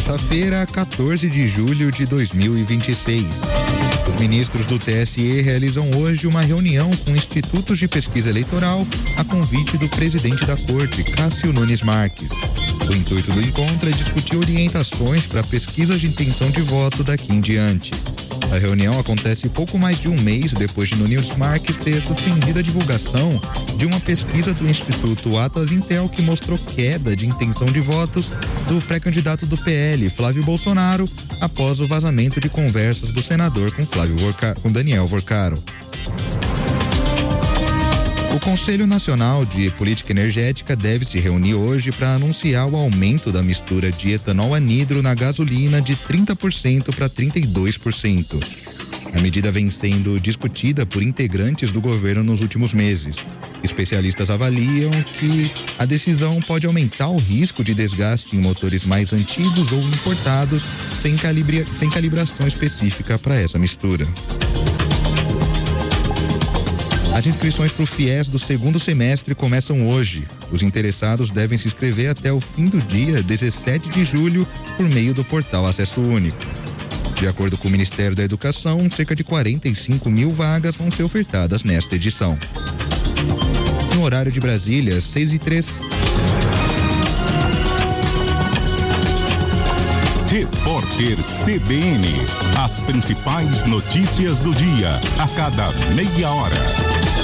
terça-feira, 14 de julho de 2026. Os ministros do TSE realizam hoje uma reunião com institutos de pesquisa eleitoral a convite do presidente da Corte, Cássio Nunes Marques. O intuito do encontro é discutir orientações para pesquisas de intenção de voto daqui em diante. A reunião acontece pouco mais de um mês depois de Nunes Marques ter suspendido a divulgação de uma pesquisa do Instituto Atlas Intel que mostrou queda de intenção de votos do pré-candidato do PL, Flávio Bolsonaro, após o vazamento de conversas do senador com Daniel Vorcaro. O Conselho Nacional de Política Energética deve se reunir hoje para anunciar o aumento da mistura de etanol anidro na gasolina de 30% para 32%. A medida vem sendo discutida por integrantes do governo nos últimos meses. Especialistas avaliam que a decisão pode aumentar o risco de desgaste em motores mais antigos ou importados sem calibração específica para essa mistura. As inscrições para o FIES do segundo semestre começam hoje. Os interessados devem se inscrever até o fim do dia 17 de julho por meio do portal Acesso Único. De acordo com o Ministério da Educação, cerca de 45 mil vagas vão ser ofertadas nesta edição. No horário de Brasília, 6h03. Repórter CBN. As principais notícias do dia, a cada meia hora.